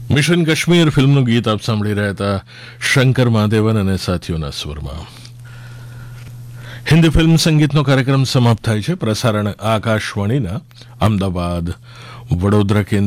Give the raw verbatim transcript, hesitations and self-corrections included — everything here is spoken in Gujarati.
મિશન કાશ્મીર ફિલ્મનું ગીત આપ સાંભળી રહ્યા હતા શંકર મહાદેવન અને સાથીઓના સ્વરમાં. હિન્દી ફિલ્મ સંગીતનો કાર્યક્રમ સમાપ્ત થાય છે. પ્રસારણ આકાશવાણીના અમદાવાદ વડોદરા કેન્દ્ર